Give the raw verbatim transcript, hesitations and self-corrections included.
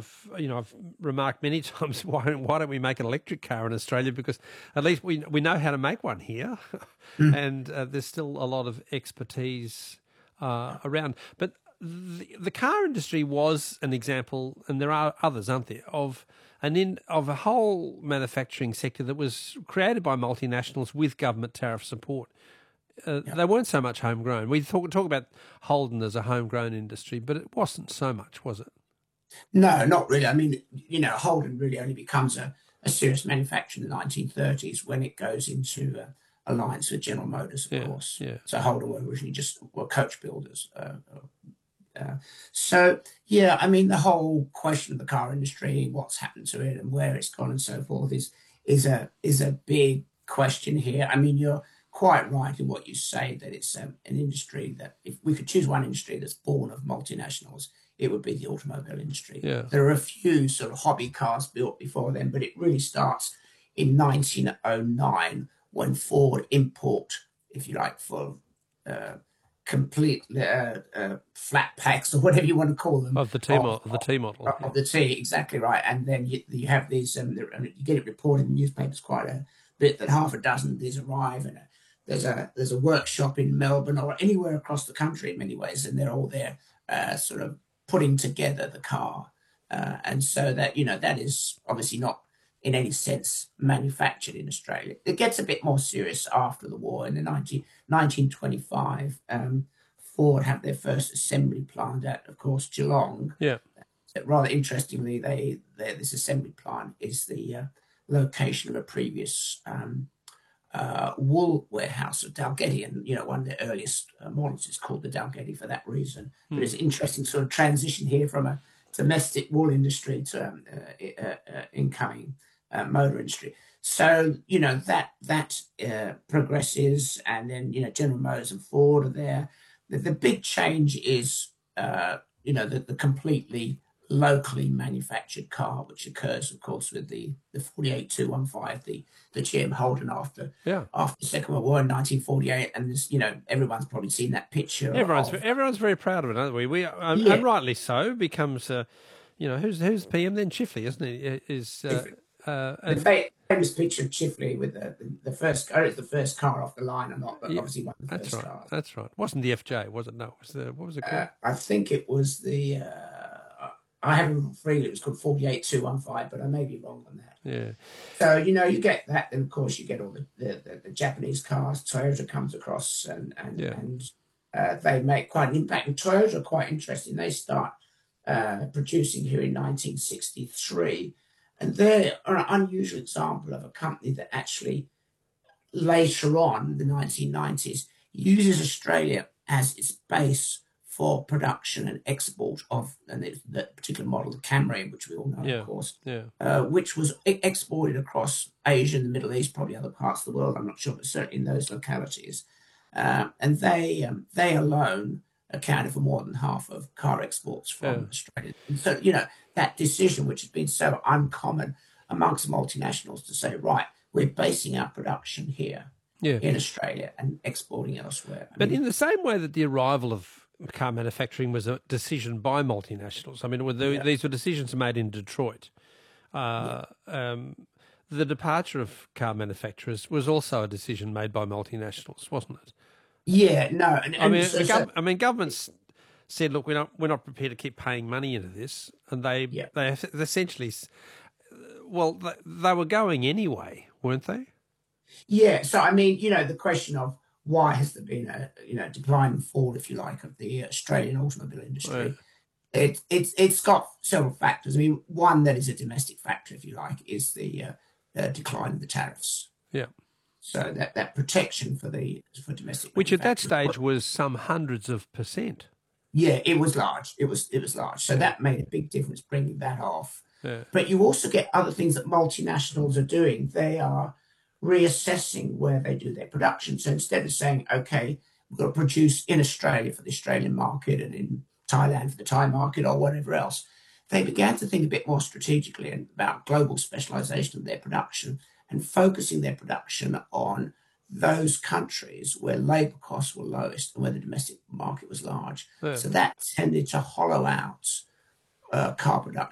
I've you know I've remarked many times why why don't we make an electric car in Australia, because at least we we know how to make one here, mm. and uh, there's still a lot of expertise uh, around. But the, the car industry was an example, and there are others, aren't there, of an in of a whole manufacturing sector that was created by multinationals with government tariff support. Uh, yeah. They weren't so much homegrown. We talk, talk about Holden as a homegrown industry, but it wasn't so much, was it? No, not really. I mean, you know, Holden really only becomes a, a serious manufacturer in the nineteen thirties when it goes into uh, alliance with General Motors, of yeah, course. Yeah. So Holden were originally just were coach builders. Uh, uh, so, yeah, I mean, the whole question of the car industry, what's happened to it and where it's gone and so forth is is a is a big question here. I mean, you're quite right in what you say, that it's um, an industry that if we could choose one industry that's born of multinationals, it would be the automobile industry. Yeah. There are a few sort of hobby cars built before then, but it really starts in nineteen oh nine when Ford import, if you like, for uh, complete uh, uh, flat packs or whatever you want to call them. Of the T model. Of the T model. Of, of the T, exactly right. And then you, you have these, um, you get it reported in newspapers quite a bit that half a dozen of these arrive, and a, there's a there's a workshop in Melbourne or anywhere across the country in many ways, and they're all there uh, sort of putting together the car. Uh, and so that, you know, that is obviously not in any sense manufactured in Australia. It gets a bit more serious after the war. In the nineteen twenty-five, um, Ford had their first assembly plant at, of course, Geelong. Yeah. Rather interestingly, they, they this assembly plant is the uh, location of a previous um, uh, wool warehouse of Dalgety, and you know one of the earliest uh, models is called the Dalgety for that reason. Mm. But it's an interesting sort of transition here from a domestic wool industry to um, uh, uh, uh, incoming uh, motor industry. So you know that that uh, progresses, and then you know General Motors and Ford are there. The, the big change is uh, you know the, the completely locally manufactured car, which occurs, of course, with the the forty-eight two fifteen, the the G M Holden after yeah. after the Second World War in nineteen forty-eight, and this, you know everyone's probably seen that picture. Everyone's of, everyone's very proud of it, aren't we? We um, yeah. and rightly so. Becomes uh, you know who's who's P M then? Chifley, isn't he? Is uh, uh, and, the famous picture of Chifley with the the, the first car, the first car off the line or not, but yeah, obviously one of the that's first right. cars. That's right. Wasn't the F J? Was it? No. It was the what was it called? Uh, I think it was the. Uh, I haven't freely, it was called forty-eight two fifteen, but I may be wrong on that. Yeah. So, you know, you get that, and of course you get all the, the, the, the Japanese cars. Toyota comes across and and, yeah. and uh, they make quite an impact. And Toyota are quite interesting. They start uh, producing here in nineteen sixty-three, and they're an unusual example of a company that actually later on, in the nineteen nineties, uses Australia as its base for production and export of and that particular model, the Camry, which we all know, yeah, of course, yeah. uh, which was exported across Asia and the Middle East, probably other parts of the world, I'm not sure, but certainly in those localities. Uh, and they um, they alone accounted for more than half of car exports from yeah. Australia. And so, you know, that decision, which has been so uncommon amongst multinationals to say, right, we're basing our production here yeah. in Australia and exporting elsewhere. I but mean, in the same way that the arrival of car manufacturing was a decision by multinationals. I mean, were the, yeah. these were decisions made in Detroit. Uh, yeah. um, the departure of car manufacturers was also a decision made by multinationals, wasn't it? Yeah, no. And, and I mean, so, the so, gov- I mean, governments said, "Look, we're not we're not prepared to keep paying money into this," and they yeah. they essentially, well, they, they were going anyway, weren't they? Yeah. So I mean, you know, the question of why has there been a you know decline and fall, if you like, of the Australian automobile industry? Yeah. It it's it's got several factors. I mean, one that is a domestic factor, if you like, is the uh, uh, decline of the tariffs. Yeah. So that, that protection for the for domestic, which at that stage was some hundreds of percent. Yeah, it was large. It was it was large. So that made a big difference bringing that off. Yeah. But you also get other things that multinationals are doing. They are reassessing where they do their production. So instead of saying, okay, we've got to produce in Australia for the Australian market and in Thailand for the Thai market or whatever else, they began to think a bit more strategically about global specialization of their production and focusing their production on those countries where labour costs were lowest and where the domestic market was large. Yeah. So that tended to hollow out uh, car production.